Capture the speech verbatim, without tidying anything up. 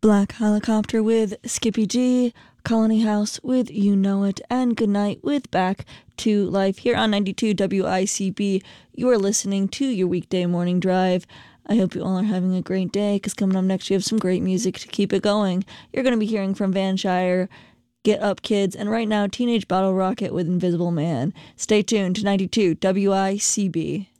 Black Helicopter with Skippy G, Colony House with You Know It, and Goodnight with Back to Life here on ninety-two W I C B. You are listening to your weekday morning drive. I hope you all are having a great day, because coming up next, you have some great music to keep it going. You're going to be hearing from Van Shire, Get Up Kids, and right now, Teenage Bottle Rocket with Invisible Man. Stay tuned to ninety-two W I C B.